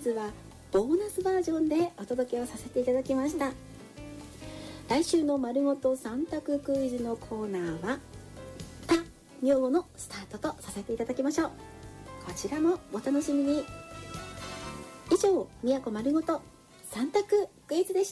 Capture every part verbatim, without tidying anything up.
日はボーナスバージョンでお届けをさせていただきました。来週の丸ごとさん択クイズのコーナーはた行のスタートとさせていただきましょう。こちらもお楽しみに。以上、宮古丸ごとさん択クイズでした。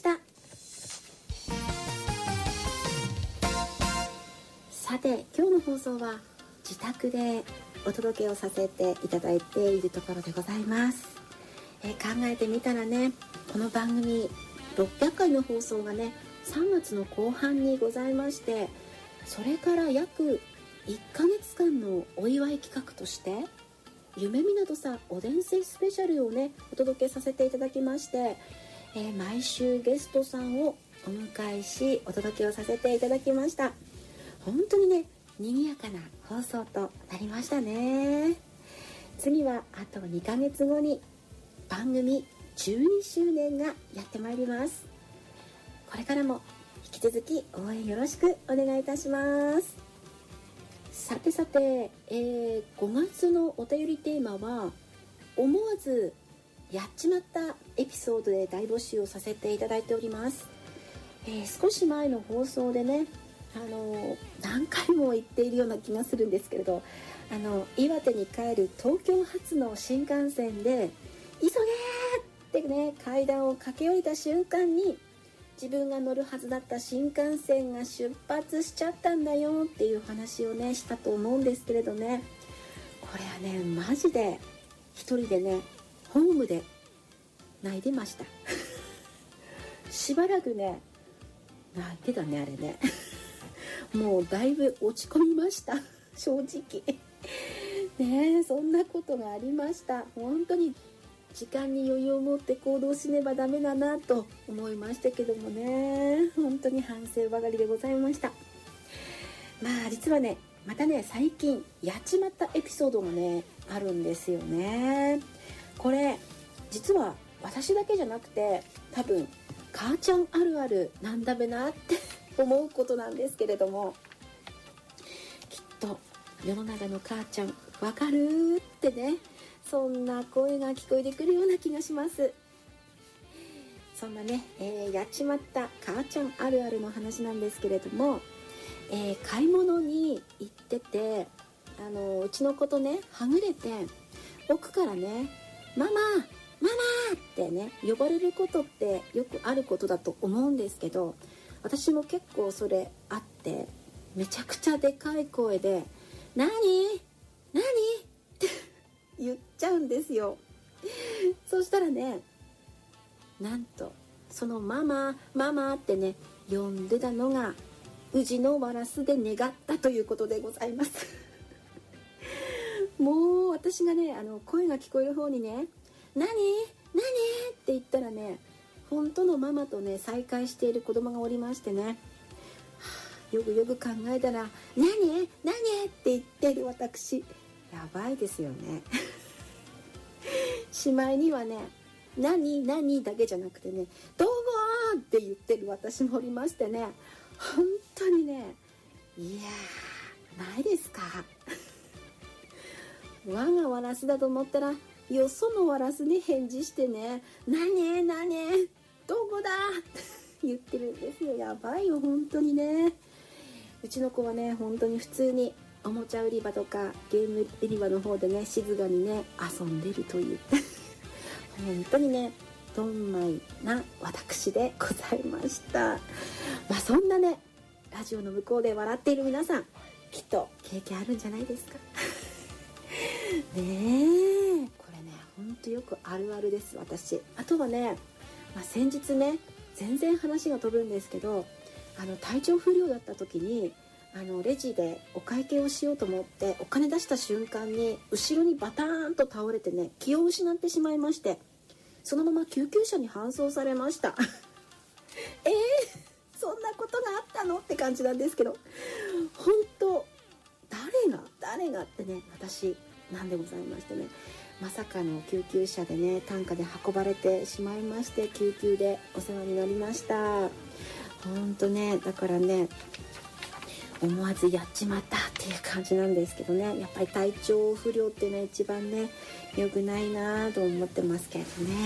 さて、今日の放送は自宅でお届けをさせていただいているところでございます。えー、考えてみたらね、この番組ろっぴゃっかいの放送がねさんがつの後半にございまして、それから約いっかげつかんのお祝い企画として夢みなとさおでんせいスペシャルをねお届けさせていただきまして、えー、毎週ゲストさんをお迎えしお届けをさせていただきました。本当にね賑やかな放送となりましたね。次はあとにかげつごに番組じゅうにしゅうねんがやってまいります。これからも引き続き応援よろしくお願いいたします。さてさて、えー、ごがつのお便りテーマは思わずやっちまったエピソードで大募集をさせていただいております。えー、少し前の放送でね、あのー、何回も言っているような気がするんですけれど、あの岩手に帰る東京発の新幹線で急げーってね階段を駆け下りた瞬間に自分が乗るはずだった新幹線が出発しちゃったんだよっていう話をねしたと思うんですけれどね、これはねマジで一人でねホームで泣いてましたしばらくね泣いてたねあれねもうだいぶ落ち込みました正直ねえ、そんなことがありました。本当に時間に余裕を持って行動しねばダメだなと思いましたけどもね、本当に反省ばかりでございました。まあ実はねまたね最近やっちまったエピソードがねあるんですよね。これ実は私だけじゃなくて多分母ちゃんあるあるなんだべなって思うことなんですけれども、きっと世の中の母ちゃんわかるってね、そんな声が聞こえてくるような気がします。そんなね、えー、やっちまった母ちゃんあるあるの話なんですけれども、えー、買い物に行ってて、あのうちの子とねはぐれて奥からねママママってね呼ばれることってよくあることだと思うんですけど、私も結構それあってめちゃくちゃでかい声で何何って言っちゃうんですよ。そしたらね、なんとそのママママってね呼んでたのが宇治のワラスで願ったということでございますもう私がねあの声が聞こえる方にね何何って言ったらね本当のママとね再会している子供がおりましてね、はあ、よくよく考えたら何何って言ってる私やばいですよねしまいにはね何何だけじゃなくてねどうもって言ってる私もおりましてね、本当にねいやーないですか我がワラスだと思ったらよそのワラスに返事してね何何どこだ言ってるんですよ。やばいよ本当にね。うちの子はね本当に普通におもちゃ売り場とかゲーム売り場の方でね静かにね遊んでるという本当にねどんまいな私でございました。まあそんなねラジオの向こうで笑っている皆さんきっと経験あるんじゃないですかねえ、これねほんとよくあるあるです私。あとはね、まあ、先日ね全然話が飛ぶんですけど、あの体調不良だった時にあのレジでお会計をしようと思ってお金出した瞬間に後ろにバターンと倒れてね気を失ってしまいまして、そのまま救急車に搬送されましたえー、そんなことがあったのって感じなんですけど、本当誰が誰がってね私なんでございましてね、まさかの救急車でね担架で運ばれてしまいまして、救急でお世話になりました。本当ねだからね思わずやっちまったっていう感じなんですけどね、やっぱり体調不良っていうのは一番ね良くないなと思ってますけどね。